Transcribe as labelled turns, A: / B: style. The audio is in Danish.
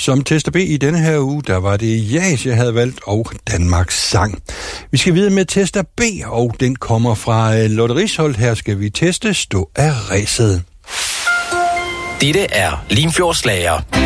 A: Som tester B i denne her uge, der var det Jas, jeg havde valgt, og Danmarks sang. Vi skal videre med tester B, og den kommer fra Lotte Risholt. Her skal vi teste Stå af ræset.
B: Dette er Limfjords Slager.